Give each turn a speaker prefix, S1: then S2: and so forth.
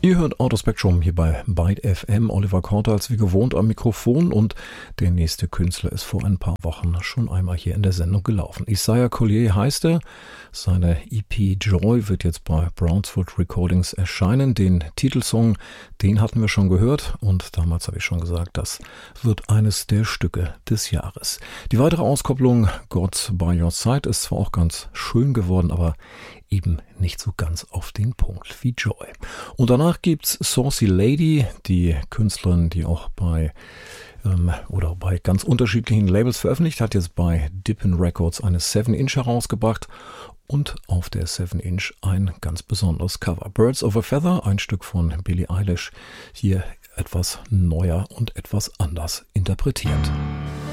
S1: Ihr hört Autospectrum hier bei Byte FM. Oliver Korte als wie gewohnt am Mikrofon und der nächste Künstler ist vor ein paar Wochen schon einmal hier in der Sendung gelaufen. Isaiah Collier heißt er. Seine EP Joy wird jetzt bei Brownswood Recordings erscheinen. Den Titelsong, den hatten wir schon gehört und damals habe ich schon gesagt, das wird eines der Stücke des Jahres. Die weitere Auskopplung God's by Your Side ist zwar auch ganz schön geworden, aber eben nicht so ganz auf den Punkt wie Joy. Und danach gibt's Saucy Lady, die Künstlerin, die auch bei ganz unterschiedlichen Labels veröffentlicht, hat jetzt bei Dippin' Records eine 7-Inch herausgebracht und auf der 7-Inch ein ganz besonderes Cover. Birds of a Feather, ein Stück von Billie Eilish, hier etwas neuer und etwas anders interpretiert.